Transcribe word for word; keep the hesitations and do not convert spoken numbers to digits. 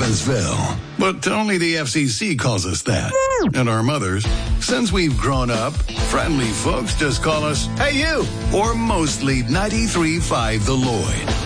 Lawrenceville. But only the F C C calls us that. And our mothers, since we've grown up, friendly folks just call us, "Hey, you!" Or mostly ninety-three point five The Lloyd.